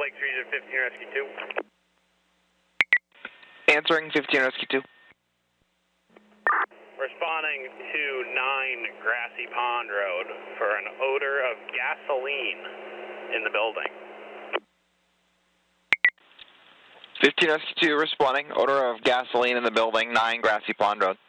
Lake 3 to 15 Rescue 2. Answering 15 Rescue 2. Responding to 9 Grassy Pond Road for an odor of gasoline in the building. 15 Rescue 2 responding. Odor of gasoline in the building, 9 Grassy Pond Road.